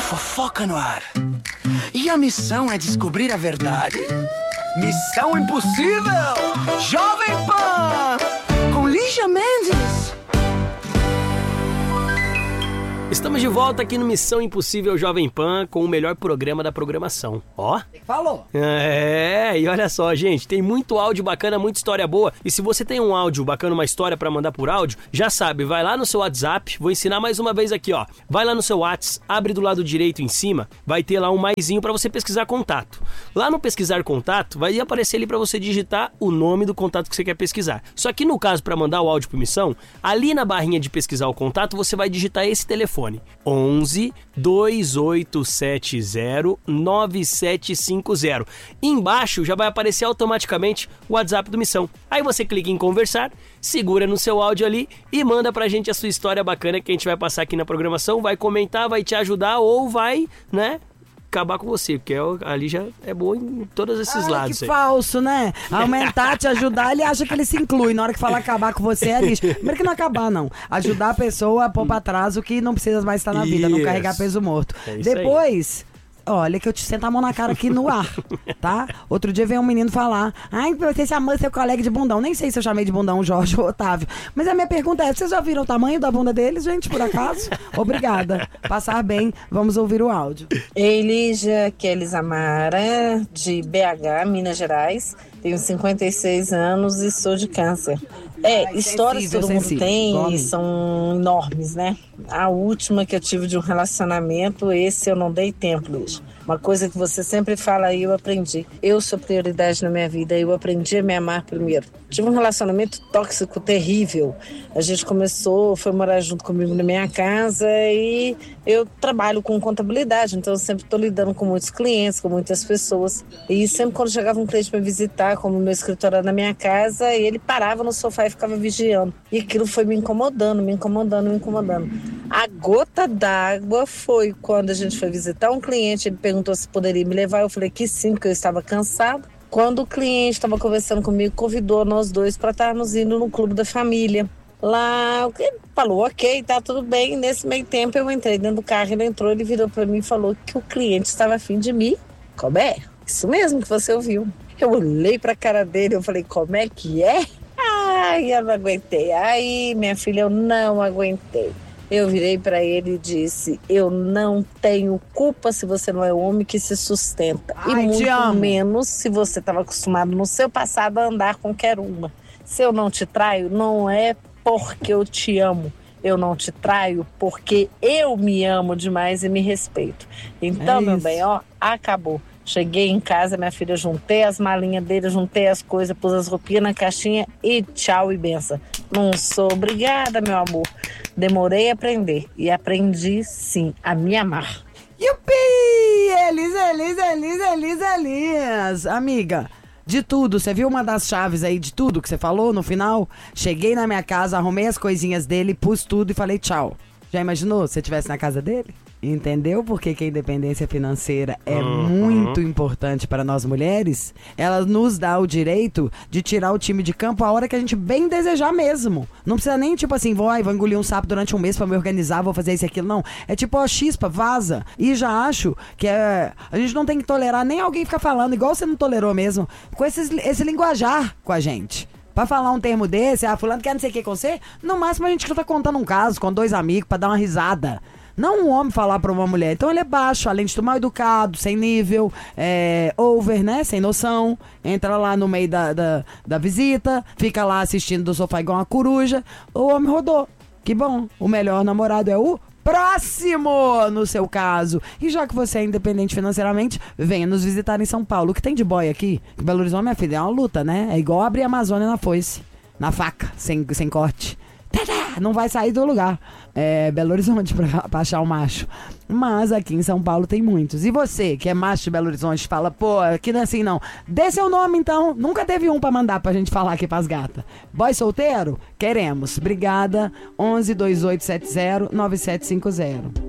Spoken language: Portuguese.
Fofoca no ar. E a missão é descobrir a verdade. Missão Impossível, Jovem Pan, com Lígia Mendes. Estamos de volta aqui no Missão Impossível Jovem Pan com o melhor programa da programação. Ó. Falou. E olha só, gente, tem muito áudio bacana, muita história boa. E se você tem um áudio bacana, uma história pra mandar por áudio, já sabe, vai lá no seu WhatsApp. Vou ensinar mais uma vez aqui, ó. Vai lá no seu WhatsApp, abre do lado direito em cima, vai ter lá um maisinho pra você pesquisar contato. Lá no pesquisar contato, vai aparecer ali pra você digitar o nome do contato que você quer pesquisar. Só que no caso, pra mandar o áudio por missão, ali na barrinha de pesquisar o contato, você vai digitar esse telefone. 11 2870 9750. Embaixo já vai aparecer automaticamente o WhatsApp do Missão. Aí você clica em conversar, segura no seu áudio ali e manda pra gente a sua história bacana que a gente vai passar aqui na programação, vai comentar, vai te ajudar ou vai, né, acabar com você, porque ali já é boa em todos esses lados. Que falso, né? Aumentar, te ajudar, ele acha que ele se inclui. Na hora que fala acabar com você, é lixo. Primeiro que não acabar, não. Ajudar a pessoa a pôr pra trás o que não precisa mais estar na vida, não carregar peso morto. Depois... Olha que eu te sento a mão na cara aqui no ar, tá? Outro dia veio um menino falar: ai, você chamou seu colega de bundão. Nem sei se eu chamei de bundão o Jorge ou o Otávio. Mas a minha pergunta é: vocês já viram o tamanho da bunda deles, gente, por acaso? Obrigada. Passar bem, vamos ouvir o áudio. Ei, Lígia, que é Elisamara, de BH, Minas Gerais. Tenho 56 anos e sou de câncer. Histórias que todo mundo tem e são enormes, né? A última que eu tive de um relacionamento, esse eu não dei tempo, Lígia. Uma coisa que você sempre fala aí, eu aprendi. Eu sou prioridade na minha vida, eu aprendi a me amar primeiro. Tive um relacionamento tóxico terrível. A gente foi morar junto comigo na minha casa e eu trabalho com contabilidade, então eu sempre estou lidando com muitos clientes, com muitas pessoas. E sempre quando chegava um cliente para visitar, como o meu escritório era na minha casa, ele parava no sofá e ficava vigiando. E aquilo foi me incomodando. A gota d'água foi quando a gente foi visitar um cliente, ele perguntou se poderia me levar, eu falei que sim, porque eu estava cansado. Quando o cliente estava conversando comigo, convidou nós dois para estarmos indo no clube da família. Lá, ele falou, ok, tá tudo bem. Nesse meio tempo eu entrei dentro do carro, ele entrou, ele virou para mim e falou que o cliente estava afim de mim. Como é? Isso mesmo que você ouviu. Eu olhei para a cara dele, eu falei, como é que é? Ai, eu não aguentei. Ai, minha filha, eu não aguentei. Eu virei para ele e disse, eu não tenho culpa se você não é o homem que se sustenta. E muito menos se você estava acostumado no seu passado a andar com qualquer uma. Se eu não te traio, não é porque eu te amo. Eu não te traio porque eu me amo demais e me respeito. Então, meu bem, acabou. Cheguei em casa, minha filha, juntei as malinhas dele, juntei as coisas, pus as roupinhas na caixinha e tchau e benção. Não sou obrigada, meu amor. Demorei a aprender e aprendi, sim, a me amar. Yupi! Elis. Amiga, de tudo, você viu uma das chaves aí de tudo que você falou no final? Cheguei na minha casa, arrumei as coisinhas dele, pus tudo e falei tchau. Já imaginou se você estivesse na casa dele? Entendeu por que a independência financeira é muito importante para nós mulheres? Ela nos dá o direito de tirar o time de campo a hora que a gente bem desejar mesmo. Não precisa nem tipo assim, vou engolir um sapo durante um mês para me organizar, vou fazer isso e aquilo, não. É tipo, chispa, vaza. E já acho que a gente não tem que tolerar nem alguém ficar falando, igual você não tolerou mesmo, com esse linguajar com a gente. Pra falar um termo desse, fulano quer não sei o que com você, no máximo a gente tá contando um caso com dois amigos pra dar uma risada. Não um homem falar pra uma mulher. Então ele é baixo, além de tudo mal educado, sem nível, over, né? Sem noção. Entra lá no meio da visita, fica lá assistindo do sofá igual uma coruja. O homem rodou. Que bom. O melhor namorado é o próximo, no seu caso. E já que você é independente financeiramente, venha nos visitar em São Paulo. O que tem de boy aqui? Belo Horizonte, minha filha, é uma luta, né? É igual abrir a Amazônia na foice. Na faca, sem corte. Não vai sair do lugar. Belo Horizonte pra achar o macho. Mas aqui em São Paulo tem muitos. E você, que é macho de Belo Horizonte, fala, pô, aqui não é assim não. Dê seu nome então. Nunca teve um pra mandar pra gente falar aqui pras gatas. Boy solteiro? Queremos. Obrigada. 11 2870 9750.